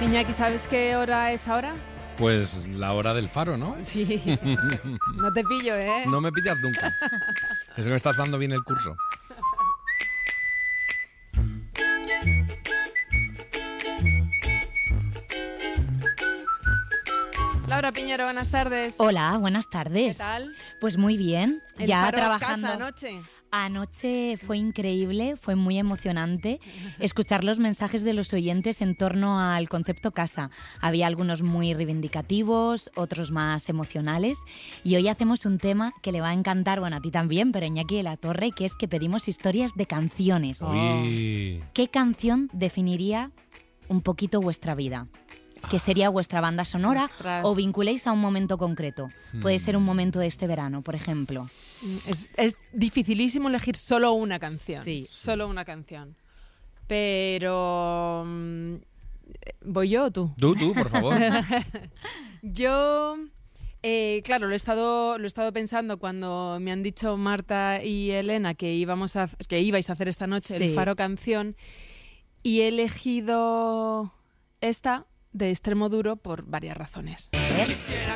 Iñaki, ¿sabes qué hora es ahora? Pues la hora del faro, ¿no? Sí. No te pillo, ¿eh? No me pillas nunca. Es que me estás dando bien el curso. Laura Piñero, buenas tardes. Hola, buenas tardes. ¿Qué tal? Pues muy bien, El ya faro trabajando. casa anoche. Anoche fue increíble, fue muy emocionante escuchar los mensajes de los oyentes en torno al concepto casa. Había algunos muy reivindicativos, otros más emocionales, y hoy hacemos un tema que le va a encantar, bueno, a ti también, pero a Iñaki de la Torre, que es que pedimos historias de canciones. Uy. ¿Qué canción definiría un poquito vuestra vida? ¿Qué sería vuestra banda sonora? Ostras. ¿O vinculéis a un momento concreto? Puede ser un momento de este verano, por ejemplo. Es dificilísimo elegir solo una canción. Sí. Solo una canción. Pero... ¿voy yo o tú? Tú, por favor. Yo... claro, lo he estado pensando cuando me han dicho Marta y Elena que ibais a hacer esta noche el Sí. Faro Canción, y he elegido esta de Extremoduro por varias razones.